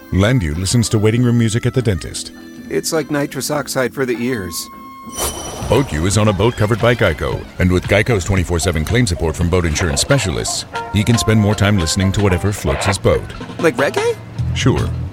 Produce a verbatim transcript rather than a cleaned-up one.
Landu listens to waiting room music at the dentist. It's like nitrous oxide for the ears. BoatU is on a boat covered by Geico, and with Geico's twenty-four seven claim support from boat insurance specialists, he can spend more time listening to whatever floats his boat. Like reggae? Sure.